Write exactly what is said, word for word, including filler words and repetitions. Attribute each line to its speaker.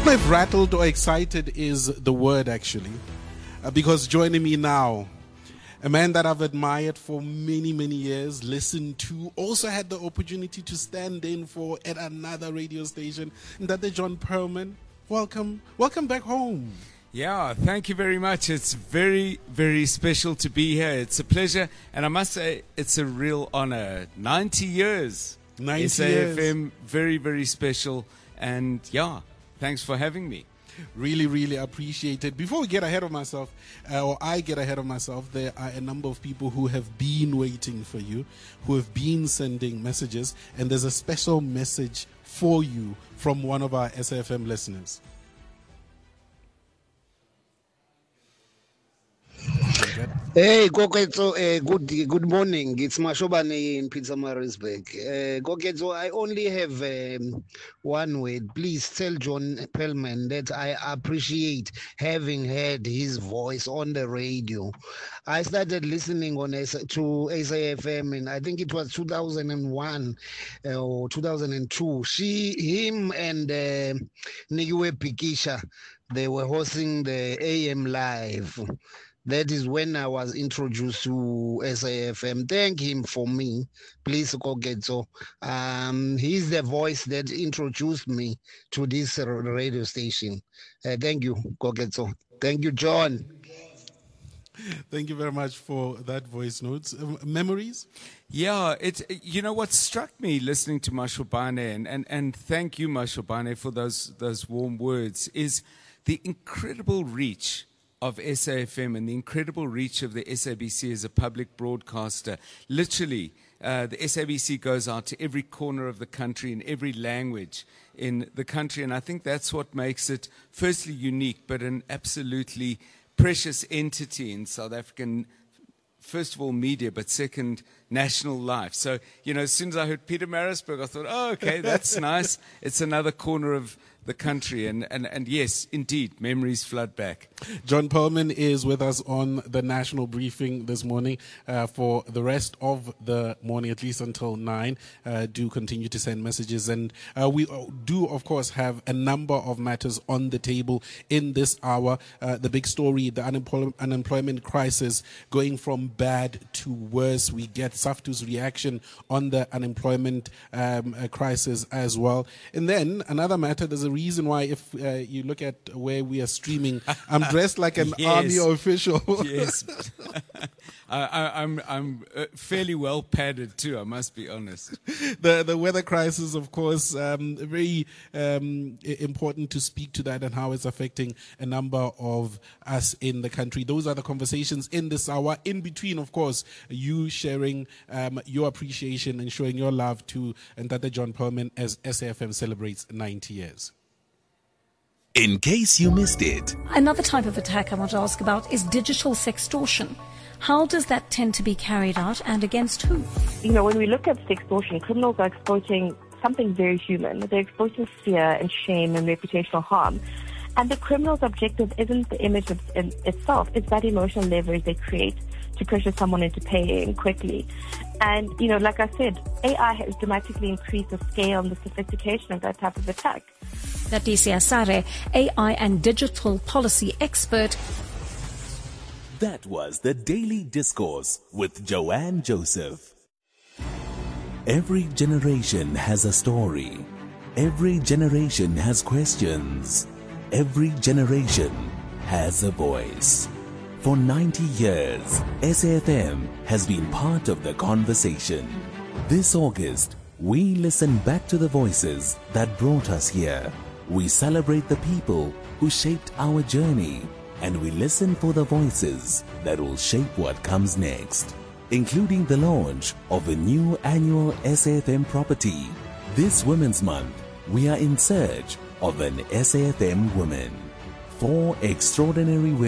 Speaker 1: know if rattled or excited is the word, actually. Uh, because joining me now, a man that I've admired for many, many years, listened to, also had the opportunity to stand in for at another radio station, and that the John Pearlman. Welcome, welcome back home.
Speaker 2: Yeah, thank you very much. It's very, very special to be here. It's a pleasure, and I must say, it's a real honor. ninety years.
Speaker 1: ninety
Speaker 2: S A F M,
Speaker 1: years.
Speaker 2: very, very special, and yeah, thanks for having me.
Speaker 1: Really, really appreciate it. Before we get ahead of myself, uh, or I get ahead of myself, there are a number of people who have been waiting for you, who have been sending messages, and there's a special message for you from one of our S A F M listeners.
Speaker 3: Hey, Koketo, uh, good good morning. It's Mashobani in Pietermaritzburg. Uh, Koketo, I only have um, one word. Please tell John Pearlman that I appreciate having heard his voice on the radio. I started listening on S- to S A F M in, I think it was two thousand one uh, or two thousand two. She, him and uh, Nikiwe Pikisha, they were hosting the A M Live. That is when I was introduced to S A F M. Thank him for me, please, Koketo. Um, he's the voice that introduced me to this radio station. Uh, thank you, Koketo. Thank you, John.
Speaker 1: Thank you very much for that voice notes. Um, memories?
Speaker 2: Yeah, it. You know what struck me listening to Mashobane, and, and, and thank you, Mashobane, for those those warm words, is the incredible reach of S A F M and the incredible reach of the S A B C as a public broadcaster. Literally, uh, the S A B C goes out to every corner of the country in every language in the country, and I think that's what makes it, firstly, unique, but an absolutely precious entity in South African, first of all, media, but second, national life. So, you know, as soon as I heard Pietermaritzburg, I thought, oh, okay, that's nice. It's another corner of the country. And, and, and yes, indeed, memories flood back.
Speaker 1: John Pearlman is with us on the national briefing this morning. Uh, for the rest of the morning, at least until nine, uh, do continue to send messages. And uh, we do, of course, have a number of matters on the table in this hour. Uh, the big story, the unemploy- unemployment crisis going from bad to worse. We get SAFTU's reaction on the unemployment um, uh, crisis as well. And then another matter, there's a reason why, if uh, you look at where we are streaming, I'm dressed like an
Speaker 2: Yes.
Speaker 1: army official.
Speaker 2: Yes. I, I, I'm, I'm uh, fairly well padded too, I must be honest.
Speaker 1: the the weather crisis, of course, um, very um, i- important to speak to that and how it's affecting a number of us in the country. Those are the conversations in this hour. In between, of course, you sharing um, your appreciation and showing your love to Ndata John Pearlman as S A F M celebrates ninety years.
Speaker 4: In case you missed it,
Speaker 5: Another type of attack I want to ask about is digital sextortion. How does that tend to be carried out and against who?
Speaker 6: You know, when we look at sextortion, criminals are exploiting something very human. They're exploiting fear and shame and reputational harm. And the criminal's objective isn't the image of, in itself, it's that emotional leverage they create to pressure someone into paying quickly. And, you know, like I said, A I has dramatically increased the scale and the sophistication of that type of attack.
Speaker 5: Natisi Asare, A I and digital policy expert.
Speaker 4: that was the Daily Discourse with Joanne Joseph. Every generation has a story. Every generation has questions. Every generation has a voice. For ninety years, S A F M has been part of the conversation. This August, we listen back to the voices that brought us here. We celebrate the people who shaped our journey, and we listen for the voices that will shape what comes next, including the launch of a new annual S A F M property. This Women's Month, we are in search of an S A F M woman. Four extraordinary women